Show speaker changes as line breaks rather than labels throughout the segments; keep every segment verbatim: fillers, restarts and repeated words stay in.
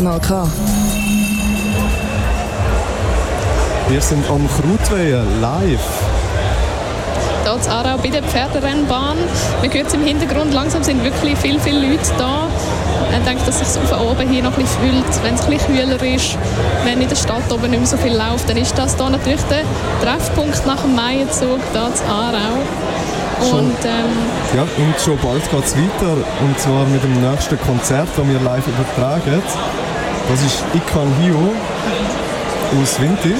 Kanal K.
Wir sind am Krautweihen live.
Hier in Aarau bei der Pferderennbahn. Man hört es im Hintergrund, langsam sind wirklich viele, viele Leute da. Ich denke, dass es sich von oben hier noch ein bisschen fühlt, wenn es ein bisschen kühler ist. Wenn in der Stadt oben nicht mehr so viel läuft, dann ist das hier natürlich der Treffpunkt nach dem Maienzug hier in Aarau. Und, ähm,
ja, und schon bald geht es weiter, und zwar mit dem nächsten Konzert, das wir live übertragen. Das ist I Can Hio aus Winti.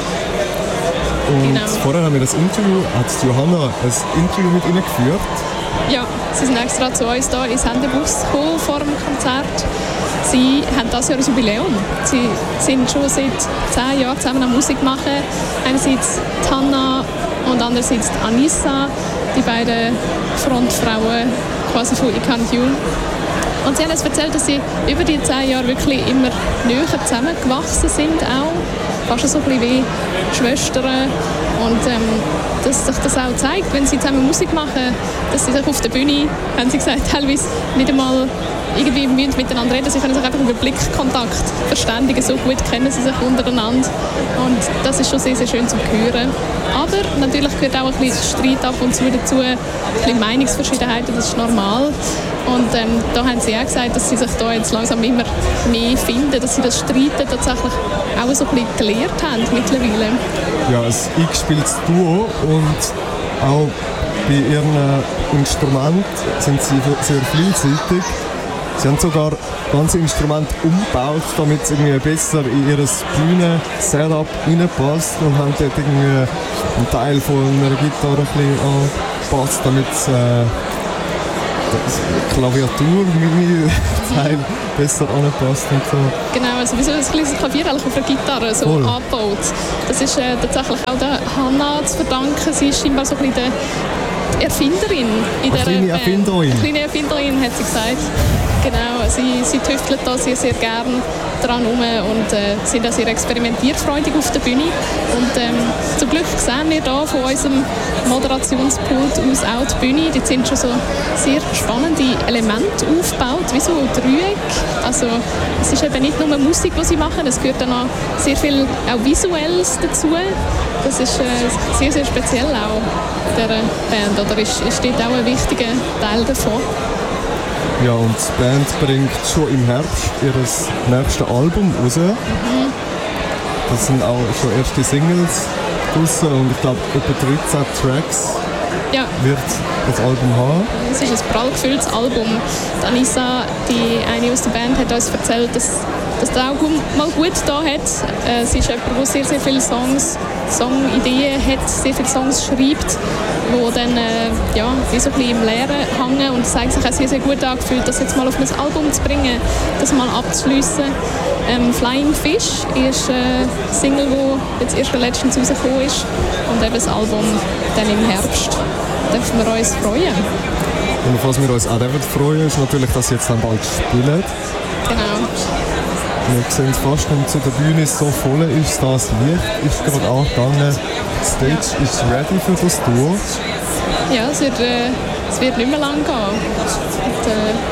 Und genau. Vorher haben wir das Interview, hat Johanna ein Interview mit ihnen geführt.
Ja, sie sind extra zu uns hier ins Handebus gekommen vor dem Konzert. Sie haben dieses Jahr ein Jubiläum. Sie sind schon seit zehn Jahren zusammen an Musik machen. Einerseits Hanna und andererseits Anissa, die beiden Frontfrauen quasi von I Can Hio. Und sie haben uns erzählt, dass sie über die zehn Jahre wirklich immer näher zusammengewachsen sind auch. Fast so ein bisschen wie Schwestern. Und ähm, dass sich das auch zeigt, wenn sie zusammen Musik machen, dass sie sich auf der Bühne, haben sie gesagt, teilweise nicht einmal irgendwie müssen miteinander reden. Sie können sich einfach über Blickkontakt verständigen. So gut kennen sie sich untereinander. Und das ist schon sehr, sehr schön zu hören. Aber natürlich gehört auch ein bisschen Streit ab und zu dazu. Ein bisschen Meinungsverschiedenheiten, das ist normal. Und ähm, da haben sie auch gesagt, dass sie sich da jetzt langsam immer mehr finden, dass sie das Streiten tatsächlich auch so ein bisschen gelernt haben mittlerweile.
Ja, ein eingespieltes Duo, und auch bei ihren Instrumenten sind sie sehr vielseitig. Sie haben sogar ganze Instrumente umgebaut, damit es irgendwie besser in ihr Bühnen-Setup reinpasst, und haben dort irgendwie einen Teil von einer Gitarre ein bisschen angepasst, damit es äh, die Klaviatur Teil besser anpasst und so.
Genau, also wie so ein kleines Klavier auf einer Gitarre so Voll. Angebaut. Das ist äh, tatsächlich auch der Hanna zu verdanken. Sie ist scheinbar so ein bisschen die Erfinderin in der
kleine Erfinderin.
Kleine Erfinderin, hat sie gesagt. Genau, sie, sie tüftelt da sehr, sehr gern dran herum und äh, sind auch sehr experimentierfreudig auf der Bühne. Und ähm, zum Glück sehen wir hier von unserem Moderationspult aus auch die Bühne. Dort sind schon so sehr spannende Elemente aufgebaut, wie so Dreieck. Also es ist eben nicht nur Musik, die sie machen, es gehört dann noch sehr viel auch Visuelles dazu. Das ist äh, sehr, sehr speziell auch in dieser Band, oder ist, ist dort auch ein wichtiger Teil davon.
Ja, und die Band bringt schon im Herbst ihr nächstes Album raus. Mhm. Das sind auch schon erste Singles draussen, und ich glaube, etwa dreizehn Tracks ja. wird das Album haben.
Es ist ein prall gefülltes Album. Die Anissa, die eine aus der Band, hat uns erzählt, dass, dass der Album mal gut da hat. Äh, sie ist jemand, der sehr, sehr viele Songs, Songideen hat, sehr viele Songs schreibt, wo dann äh, ja, wie so ein bisschen im Leeren hängen, und es hat sich auch sehr, sehr gut angefühlt, das jetzt mal auf ein Album zu bringen, das mal abzuschliessen. Ähm, Flying Fish ist eine Single, die jetzt erst letztens rausgekommen ist, und eben das Album dann im Herbst. Dürfen wir uns freuen.
Und auf was wir uns auch freuen, ist natürlich, dass sie jetzt dann bald spielen.
Genau.
Wir sehen fast, wenn zu der Bühne so voll ist, das Licht ist gerade angegangen. Die Stage ist ready für das Duo.
Ja, es wird, äh, es wird nicht mehr lang gehen. Und,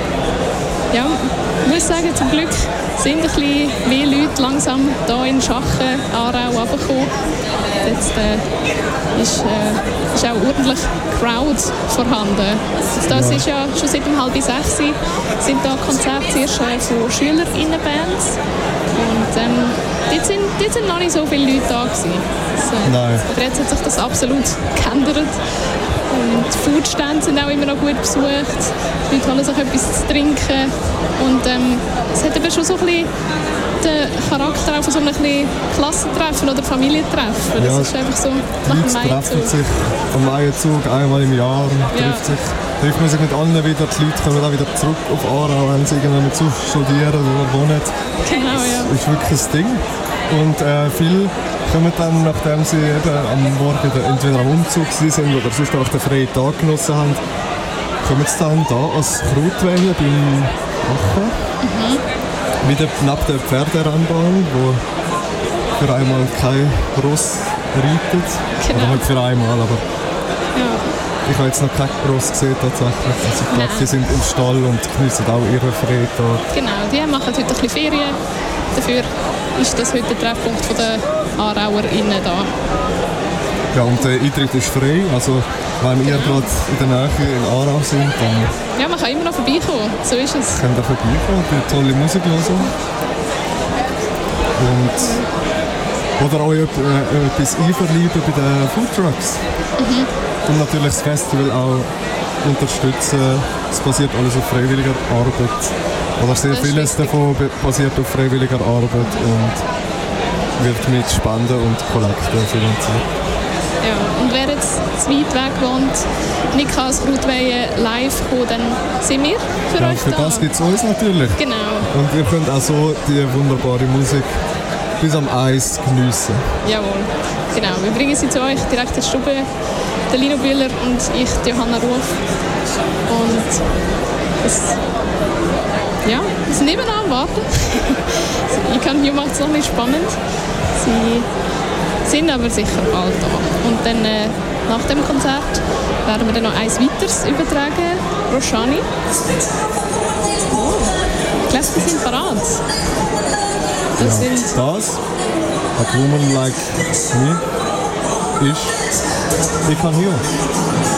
äh, ja, ich muss sagen, zum Glück sind ein bisschen mehr Leute langsam hier in Schachen, Aarau runtergekommen. Jetzt äh, ist, äh, ist auch ordentlich Crowd vorhanden. Das ja. ist ja schon seit um halb sechs sind da Konzerte zuerst äh, von SchülerInnenbands. Und ähm, dort, sind, dort sind noch nicht so viele Leute da gewesen. Also,
Nein.
Aber jetzt hat sich das absolut geändert. Und die Foodstände sind auch immer noch gut besucht. Die Leute holen sich etwas zu trinken. Und ähm, es hat aber schon so ein bisschen den Charakter auch von so einem Klassentreffen oder Familientreffen. Das ja, ist einfach so nach dem Maienzug.
Treffen sich am Maienzug einmal im Jahr. Ja. Trifft, sich, trifft man sich mit allen wieder. Die Leute kommen auch wieder zurück auf Aarau, wenn sie irgendwann zu studieren oder wohnen.
Genau, ja.
Das ist wirklich das Ding. Und äh, viele kommen dann, nachdem sie eben am Morgen entweder am Umzug sind oder sonst auch den freien Tag genossen haben, kommen sie dann da als Krautweihen beim Machen. Mhm. Wieder neben der Pferderennbahn, wo für einmal kein Ross reitet.
Genau.
Oder halt für einmal, aber
ja.
ich habe jetzt noch keinen gross gesehen tatsächlich. Also ich glaube, die sind im Stall und geniessen auch ihre Freitag.
Genau, die machen heute ein bisschen Ferien. Dafür ist das heute der Treffpunkt der AarauerInnen da.
Ja, und der Eintritt ist frei, also wenn ihr gerade in der Nähe in Aarau sind, dann
ja, man kann immer noch vorbeikommen, so ist es.
könnt ihr vorbeikommen, die tolle Musik hören. Und, oder euch äh, etwas einverleiben bei den Foodtrucks. Mhm. Und natürlich das Festival auch unterstützen. Es basiert alles auf freiwilliger Arbeit. Oder sehr vieles davon basiert auf freiwilliger Arbeit und wird mit Spenden und Kollekten finanziert.
Ja, und wer jetzt zu weit weg wohnt, nicht kann als Krautweihe live kommen, dann sind wir für
ja,
euch
für
da.
Für das gibt es uns natürlich.
Genau.
Und ihr könnt auch so die wunderbare Musik bis am Eis geniessen.
Jawohl, genau. Wir bringen sie zu euch direkt in die Stube. Der Lino Bühler und ich, Johanna Ruf. Und es, ja, wir sind immer noch am Warten. Ich kann hier macht es noch nicht spannend. Sie sind aber sicher bald da. Und dann äh, nach dem Konzert werden wir dann noch eins weiteres übertragen. Roshani. Oh, ich glaube, die sind parat. Das
ja,
sind
das, A Woman Like Me, ist Ich kann hier.